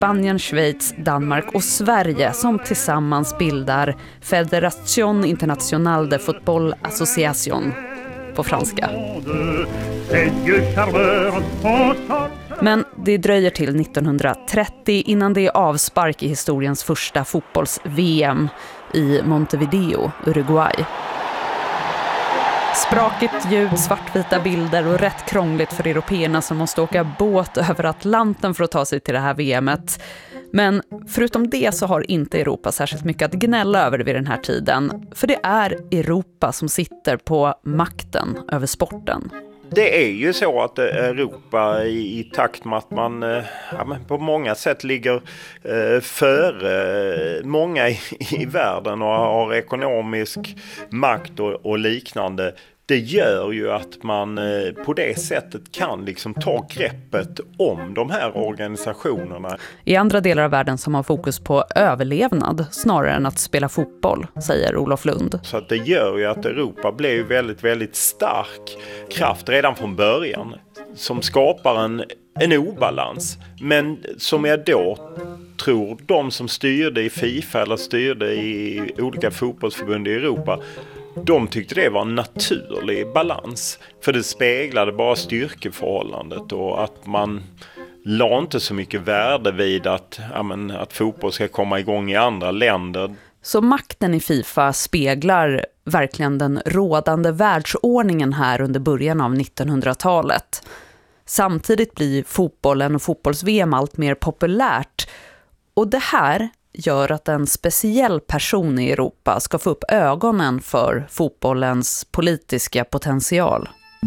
Spanien, Schweiz, Danmark och Sverige som tillsammans bildar Fédération Internationale de Football Association på franska. Men det dröjer till 1930 innan det är avspark i historiens första fotbolls-VM i Montevideo, Uruguay. Sprakigt ljud, svartvita bilder och rätt krångligt för européerna som måste åka båt över Atlanten för att ta sig till det här VMet. Men förutom det så har inte Europa särskilt mycket att gnälla över vid den här tiden. För det är Europa som sitter på makten över sporten. Det är ju så att Europa i takt med att man på många sätt ligger före många i världen och har ekonomisk makt och liknande. Det gör ju att man på det sättet kan liksom ta greppet om de här organisationerna. I andra delar av världen som har fokus på överlevnad snarare än att spela fotboll, säger Olof Lund. Så att det gör ju att Europa blir ju väldigt, väldigt stark kraft redan från början som skapar en obalans. Men som jag då tror de som styrde i FIFA eller styrde i olika fotbollsförbund i Europa, de tyckte det var en naturlig balans. För det speglade bara styrkeförhållandet och att man la inte så mycket värde vid att fotboll ska komma igång i andra länder. Så makten i FIFA speglar verkligen den rådande världsordningen här under början av 1900-talet. Samtidigt blir fotbollen och fotbolls-VM allt mer populärt. Och det här gör att en speciell person i Europa ska få upp ögonen för fotbollens politiska potential.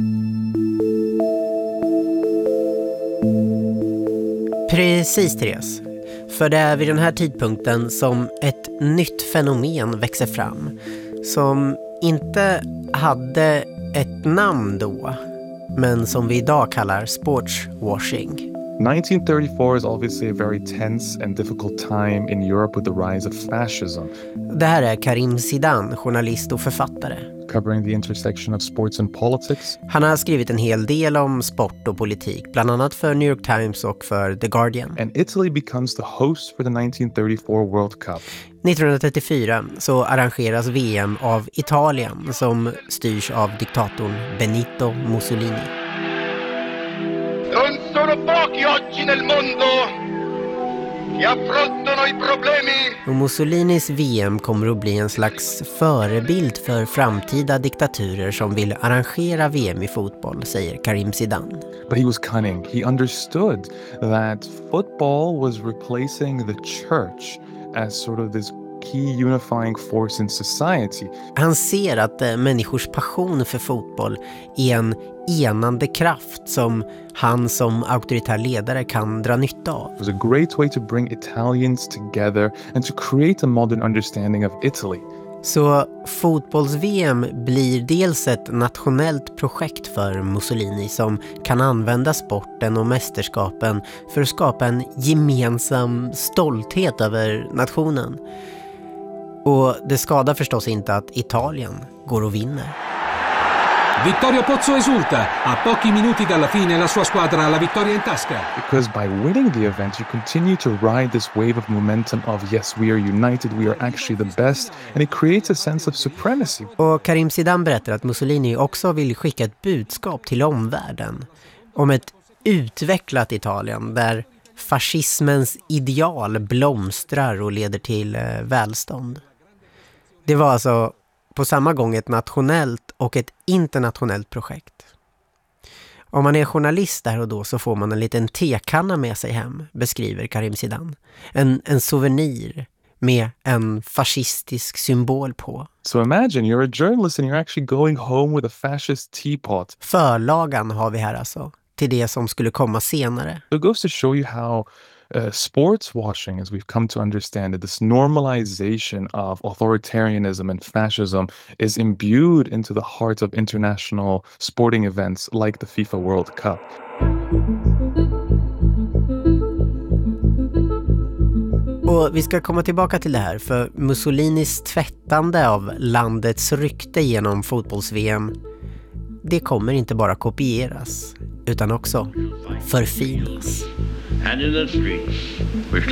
Precis, Therese. För det är vid den här tidpunkten som ett nytt fenomen växer fram som inte hade ett namn då, men som vi idag kallar sportswashing. 1934 is obviously a very tense and difficult time in Europe with the rise of fascism. Det här är Karim Zidane, journalist och författare. Covering the intersection of sports and politics. Han har skrivit en hel del om sport och politik, bland annat för New York Times och för The Guardian. And Italy becomes the host for the 1934 World Cup. 1934 så arrangeras VM av Italien som styrs av diktatorn Benito Mussolini. Non sono pochi oggi nel mondo che affrontano i problemi. Och Mussolinis VM kommer att bli en slags förebild för framtida diktaturer som vill arrangera VM i fotboll, säger Karim Zidane. But he was cunning. He understood that football was replacing the church as sort of this key unifying force in society. Han ser att människors passion för fotboll är en enande kraft som han som auktoritär ledare kan dra nytta av. It was a great way to bring Italians together and to create a modern understanding of Italy. Så fotbolls-VM blir dels ett nationellt projekt för Mussolini som kan använda sporten och mästerskapen för att skapa en gemensam stolthet över nationen. Och det skadar förstås inte att Italien går och vinner. Vittorio Pozzo esulta. A pochi minuti dalla fine la sua squadra ha la vittoria in tasca. Because by winning the event you continue to ride this wave of momentum of yes, we are united, we are actually the best, and it creates a sense of supremacy. Och Karim Zidane berättar att Mussolini också vill skicka ett budskap till omvärlden om ett utvecklat Italien där fascismens ideal blomstrar och leder till välstånd. Det var alltså på samma gång ett nationellt och ett internationellt projekt. Om man är journalist där och då så får man en liten tekanna med sig hem, beskriver Karim Zidane. En souvenir med en fascistisk symbol på. So imagine you're a journalist and you're actually going home with a fascist teapot. Förlagan har vi här alltså, till det som skulle komma senare. It goes to show you how sports washing, as we've come to understand it, this normalization of authoritarianism and fascism is imbued into the heart of international sporting events like the FIFA World Cup. Och vi ska komma tillbaka till det här, för Mussolinis tvättande av landets rykte genom fotbolls-VM, det kommer inte bara kopieras utan också förfinas. and in the streets, which